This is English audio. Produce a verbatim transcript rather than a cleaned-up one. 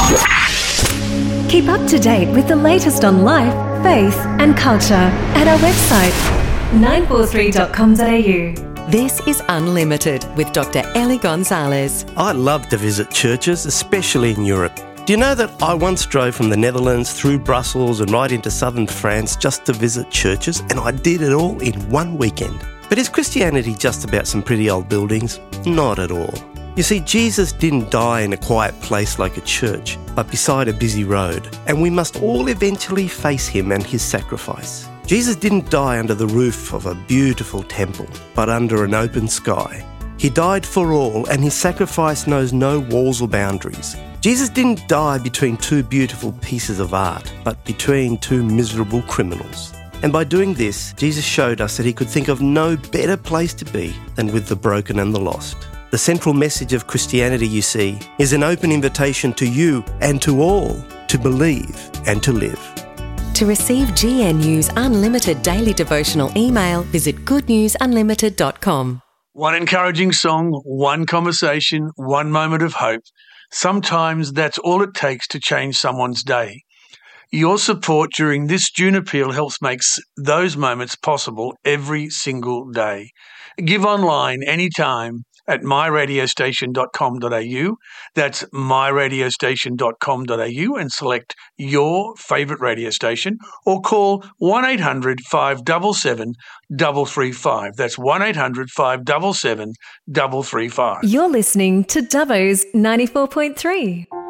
Keep up to date with the latest on life, faith and culture at our website, nine four three dot com dot a u. This is Unlimited with Doctor Ellie Gonzalez. I love to visit churches, especially in Europe. Do you know that I once drove from the Netherlands through Brussels and right into southern France just to visit churches, and I did it all in one weekend? But is Christianity just about some pretty old buildings? Not at all. You see, Jesus didn't die in a quiet place like a church, but beside a busy road, and we must all eventually face him and his sacrifice. Jesus didn't die under the roof of a beautiful temple, but under an open sky. He died for all, and his sacrifice knows no walls or boundaries. Jesus didn't die between two beautiful pieces of art, but between two miserable criminals. And by doing this, Jesus showed us that he could think of no better place to be than with the broken and the lost. The central message of Christianity, you see, is an open invitation to you and to all to believe and to live. To receive G N U's unlimited daily devotional email, visit good news unlimited dot com. One encouraging song, one conversation, one moment of hope. Sometimes that's all it takes to change someone's day. Your support during this June appeal helps make those moments possible every single day. Give online anytime at my radio station dot com dot a u. That's my radio station dot com dot a u and select your favourite radio station, or call one eight hundred five seven seven three three five. That's one eight hundred five seven seven three three five. You're listening to Dubbo's ninety-four point three.